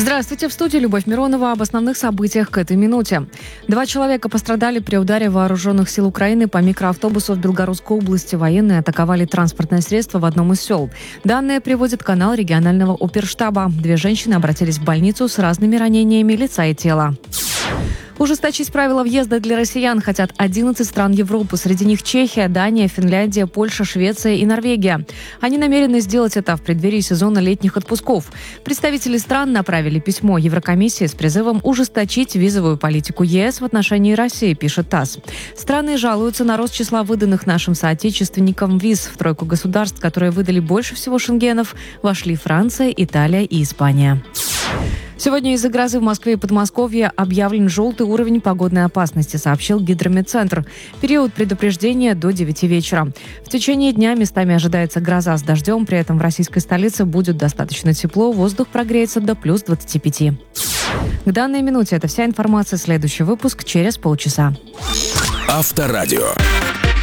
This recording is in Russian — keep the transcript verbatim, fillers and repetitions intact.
Здравствуйте, в студии Любовь Миронова. Об основных событиях к этой минуте. Два человека пострадали при ударе вооруженных сил Украины по микроавтобусу в Белгородской области. Военные атаковали транспортное средство в одном из сел. Данные приводит канал регионального оперштаба. Две женщины обратились в больницу с разными ранениями лица и тела. Ужесточить правила въезда для россиян хотят одиннадцать стран Европы. Среди них Чехия, Дания, Финляндия, Польша, Швеция и Норвегия. Они намерены сделать это в преддверии сезона летних отпусков. Представители стран направили письмо Еврокомиссии с призывом ужесточить визовую политику ЕС в отношении России, пишет ТАСС. Страны жалуются на рост числа выданных нашим соотечественникам виз. В тройку государств, которые выдали больше всего шенгенов, вошли Франция, Италия и Испания. Сегодня из-за грозы в Москве и Подмосковье объявлен желтый уровень погодной опасности, сообщил Гидрометцентр. Период предупреждения до девяти вечера. В течение дня местами ожидается гроза с дождем, при этом в российской столице будет достаточно тепло, воздух прогреется до плюс двадцати пяти. К данной минуте это вся информация. Следующий выпуск через полчаса. Авторадио.